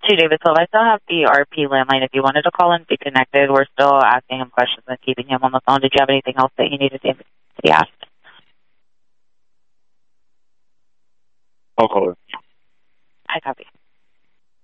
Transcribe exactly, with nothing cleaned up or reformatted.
you, David Silva. I still have the R P landline. If you wanted to call and be connected, we're still asking him questions and keeping him on the phone. Did you have anything else that you needed to be asked? I'll call her. I copy.